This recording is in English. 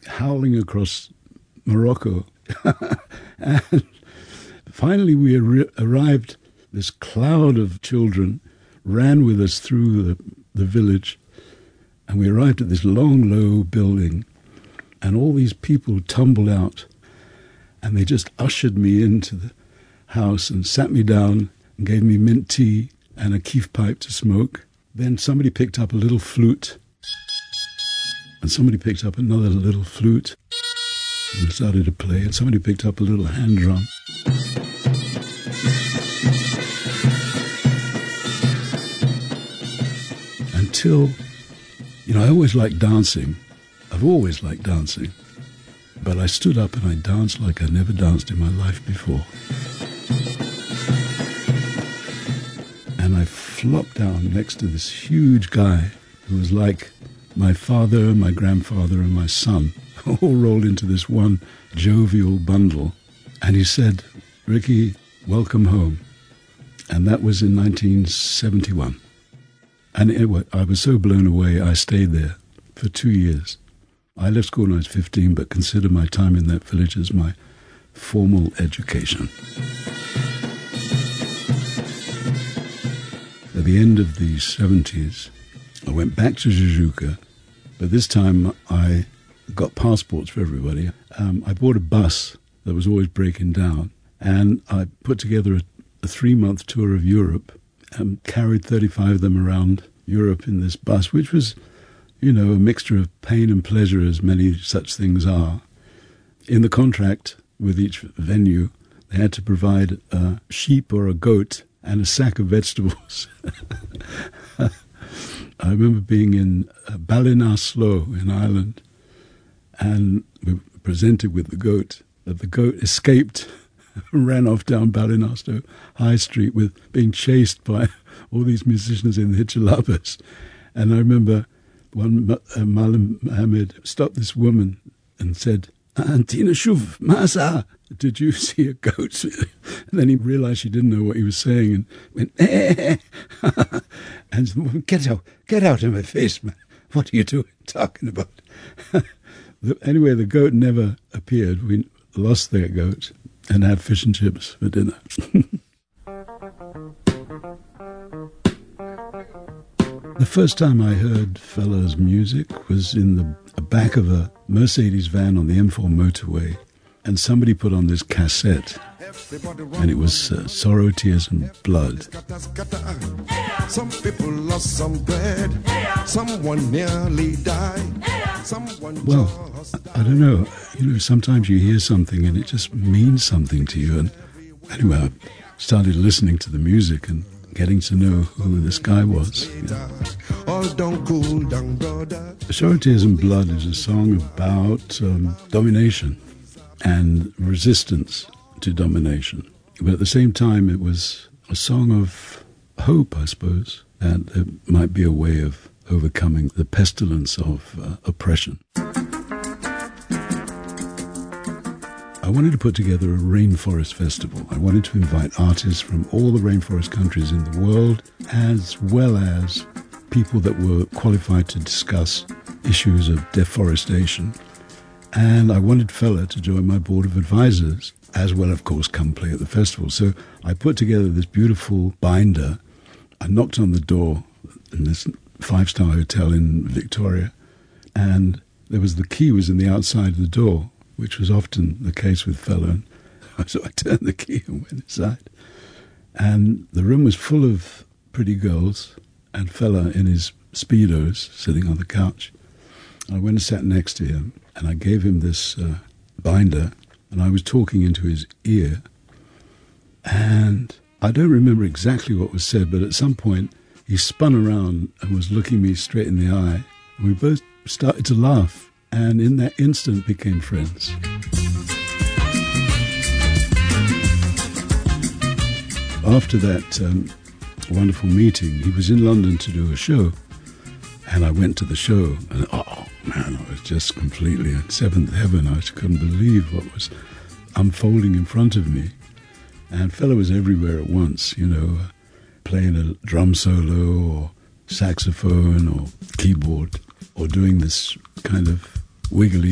howling across Morocco. And finally we arrived. This cloud of children ran with us through the village, and we arrived at this long, low building, and all these people tumbled out, and they just ushered me into the house and sat me down and gave me mint tea and a keef pipe to smoke. Then somebody picked up a little flute, and somebody picked up another little flute and started to play, and somebody picked up a little hand drum. Until, I always liked dancing. I've always liked dancing. But I stood up and I danced like I never danced in my life before. And I flopped down next to this huge guy who was like my father, my grandfather, and my son, all rolled into this one jovial bundle. And he said, "Ricky, welcome home." And that was in 1971. And I was so blown away, I stayed there for 2 years. I left school when I was 15, but consider my time in that village as my formal education. At the end of the 70s, I went back to Tijuca, but this time I got passports for everybody. I bought a bus that was always breaking down, and I put together a 3-month tour of Europe and carried 35 of them around Europe in this bus, which was, a mixture of pain and pleasure, as many such things are. In the contract with each venue, they had to provide a sheep or a goat and a sack of vegetables. I remember being in Ballinasloe in Ireland, and we were presented with the goat, but the goat escaped, ran off down Ballinasloe High Street with being chased by all these musicians in the hitchalabas. And I remember one Malam Mohammed stopped this woman and said, "Antina Shuv, Masa, did you see a goat?" And then he realized she didn't know what he was saying and went, "Eh." And the woman, get out of my face, man. What are you talking about? Anyway, the goat never appeared. We lost their goat and had fish and chips for dinner. The first time I heard Fella's music was in the back of a Mercedes van on the M4 motorway, and somebody put on this cassette, and it was Sorrow, Tears and Blood. Some people lost some bread, someone nearly died. Well, I don't know. Sometimes you hear something and it just means something to you. And anyway, I started listening to the music and getting to know who this guy was. Sorrow, Tears and Blood is a song about domination and resistance to domination. But at the same time, it was a song of hope, I suppose, that there might be a way of overcoming the pestilence of oppression. I wanted to put together a rainforest festival. I wanted to invite artists from all the rainforest countries in the world, as well as people that were qualified to discuss issues of deforestation. And I wanted Fella to join my board of advisors, as well, of course, come play at the festival. So I put together this beautiful binder. I knocked on the door in this 5-star hotel in Victoria, and the key was in the outside of the door, which was often the case with Fella. So I turned the key and went inside. And the room was full of pretty girls, and Fella in his Speedos sitting on the couch. I went and sat next to him, and I gave him this binder, and I was talking into his ear. And I don't remember exactly what was said, but at some point he spun around and was looking me straight in the eye. And we both started to laugh, and in that instant became friends. After that wonderful meeting, he was in London to do a show, and I went to the show, and oh man, I was just completely in seventh heaven. I just couldn't believe what was unfolding in front of me. And Fella was everywhere at once, playing a drum solo or saxophone or keyboard or doing this kind of wiggly